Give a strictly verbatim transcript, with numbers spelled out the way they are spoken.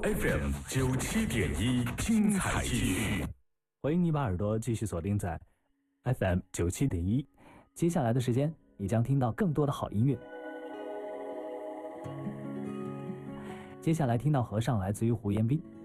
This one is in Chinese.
F M 九七点一，精彩继续。 欢迎你把耳朵继续锁定在 F M 九七点一，接下来的时间你将听到更多的好音乐。接下来听到和尚来自于胡彦斌，